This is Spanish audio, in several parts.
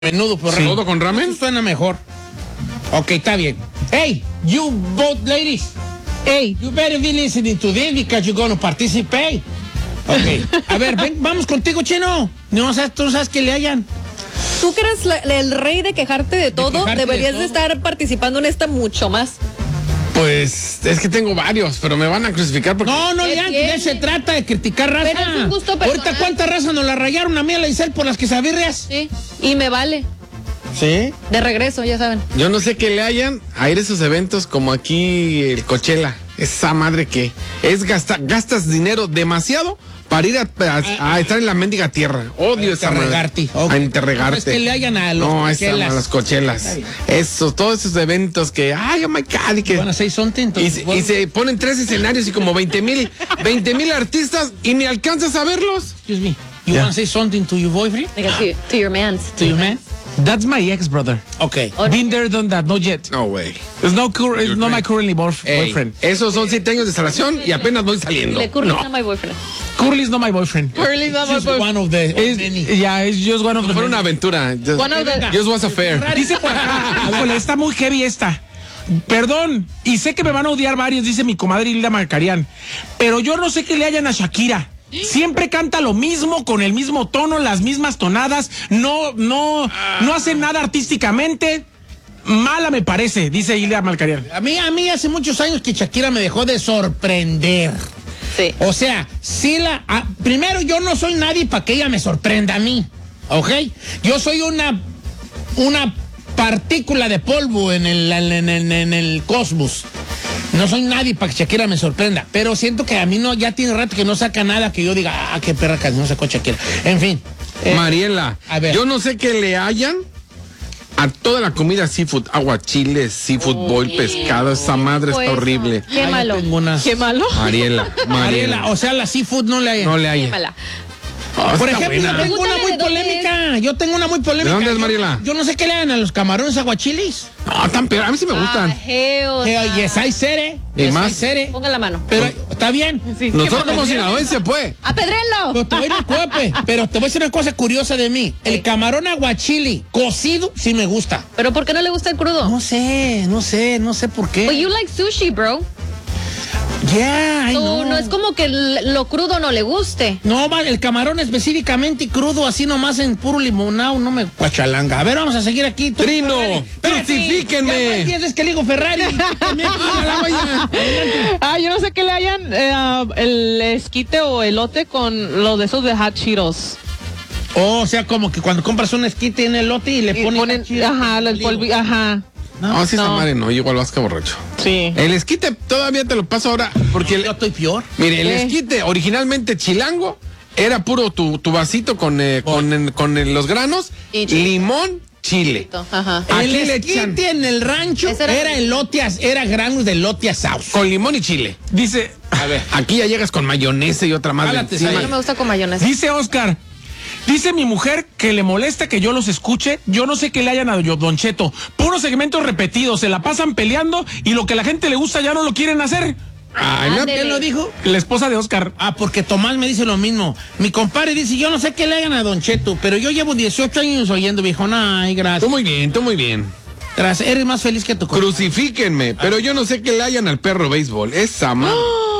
Menudo por Sí. ¿Todo con ramen? Eso suena mejor. Ok, está bien. Hey, you both ladies. Hey, you better be listening to this because you're going to participate. Ok. A ver, ven, vamos contigo, Chino. No sabes, tú no sabes que le hayan. Tú que eres el rey de quejarte de todo, deberías de estar participando en esta mucho más. Pues es que tengo varios, pero me van a crucificar porque... No, ya se trata de criticar raza. Pero es un gusto personal. Ahorita, ¿cuánta raza nos la rayaron a mí, a la Isel, por las quesabirrias? Sí, y me vale. Sí. De regreso, ya saben. Yo no sé qué le hayan a ir a esos eventos como aquí el Coachella. Esa madre que es gastas dinero demasiado para ir a estar en la mendiga tierra. Odio esa madre. A interregarte. Es que le hayan a los Coachelas. No, a las Coachelas. Todos esos eventos que, ay, oh my God. Y que, van a say something. Y se ponen 3 escenarios y como 20,000 artistas y ni alcanzas a verlos. Excuse me. You want to say something to your boyfriend? Like to your man. To your man? That's my ex, brother. Okay. Been there, done that, not yet. No way. It's not my currently boyfriend. Esos son 7 años de instalación y apenas voy saliendo. Le Curly's not my boyfriend. Curly's not my boyfriend. Curly's not my boyfriend. One of the many. Yeah, it's just one of the Fue una aventura. Just was a fair. Dice por acá, híjole, está muy heavy esta. Perdón, y sé que me van a odiar varios, dice mi comadre Hilda Marcarián, pero yo no sé qué le hayan a Shakira. Siempre canta lo mismo, con el mismo tono, las mismas tonadas, no hace nada artísticamente. Mala me parece, dice Hilda Marcarián. A mí hace muchos años que Shakira me dejó de sorprender. Sí. O sea, primero yo no soy nadie para que ella me sorprenda a mí, ¿ok? Yo soy una partícula de polvo en el cosmos. No soy nadie para que Shakira me sorprenda, pero siento que a mí ya tiene rato que no saca nada que yo diga, qué perra canción sacó Shakira. En fin. Mariela, a ver. Yo no sé qué le hayan a toda la comida seafood, aguachiles, seafood boil, pescado, esa madre está horrible. Qué malo. Qué malo. Mariela. O sea, la seafood no le hayan. No le hayan. Qué mala. Por ejemplo, yo tengo una muy polémica. ¿De dónde es, Mariela? Yo no sé qué le dan a los camarones aguachilis. No, tan peor. A mí sí me gustan. Yes, I said it. ¿Y más? Ponga la mano. Pero está bien. Sí. Nosotros como sinaloense, pues. ¡Apedrénlo! Pero te voy a decir una cosa curiosa de mí. El camarón aguachili cocido sí me gusta. ¿Pero por qué no le gusta el crudo? No sé por qué. But you like sushi, bro. Yeah, No es como que lo crudo no le guste. No, el camarón específicamente crudo, así nomás en puro limonado, no me cuachalanga. A ver, vamos a seguir aquí. Trino, crucifíquenme. Ya es que le digo Ferrari. Yo no sé qué le hayan el esquite o elote con los de esos de Hot Cheetos. O sea, como que cuando compras un esquite en el lote y le ponen el polvo, ajá. No, esa madre no, igual vas que borracho. Sí. El esquite todavía te lo paso ahora porque yo estoy peor. Mire, el esquite originalmente chilango era puro tu vasito con los granos, limón, chile. Ajá. El esquite en el rancho era granos de elote asado. Con limón y chile. Dice, a ver, aquí ya llegas con mayonesa y otra más encima. No me gusta con mayonesa. Dice Oscar, dice mi mujer que le molesta que yo los escuche. Yo no sé qué le hayan a Don Cheto. Puros segmentos repetidos, se la pasan peleando y lo que a la gente le gusta ya no lo quieren hacer. ¿Quién lo dijo? La esposa de Oscar. Porque Tomás me dice lo mismo. Mi compadre dice, yo no sé qué le hagan a Don Cheto, pero yo llevo 18 años oyendo, viejo. Ay, gracias. Tú muy bien. Gracias, eres más feliz que tu compadre. Crucifíquenme, pero yo no sé qué le hayan al perro béisbol. Esa madre.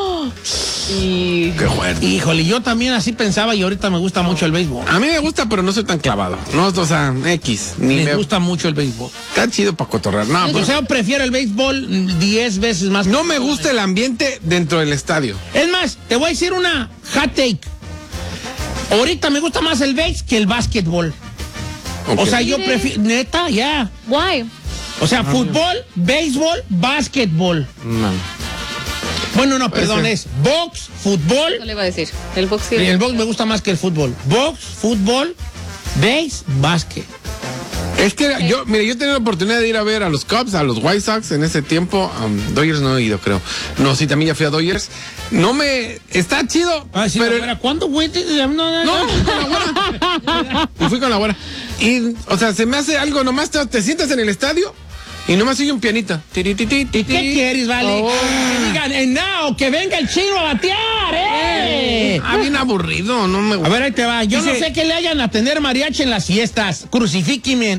Y qué fuerte. Híjole, yo también así pensaba y ahorita me gusta mucho el béisbol. A mí me gusta, pero no soy tan clavado. No, o sea, X. Me gusta mucho el béisbol. Está chido para cotorrear. No, o sea, prefiero el béisbol 10 veces más. No me gusta el ambiente dentro del estadio. Es más, te voy a decir una hot take. Ahorita me gusta más el béis que el básquetbol. Okay. O sea, yo prefiero... Neta, ya. Why? O sea, fútbol, béisbol, básquetbol. No. Bueno, no, perdón, es box, fútbol. No le iba a decir. El box sí. El box me gusta más que el fútbol. Box, fútbol, base, básquet. Es que yo tenía la oportunidad de ir a ver a los Cubs, a los White Sox en ese tiempo. Dodgers no he ido, creo. No, sí, también ya fui a Dodgers. Está chido. Sí, pero ¿cuándo, güey? No, fui con la güera. Y, o sea, se me hace algo, nomás te sientas en el estadio y nomás sigue un pianito. ¿Qué quieres, vale? Que digan, now, que venga el chino a batear, Bien aburrido, no me gusta. A ver, ahí te va. Yo no sé qué le hayan a tener mariachi en las fiestas. Crucifíquenme.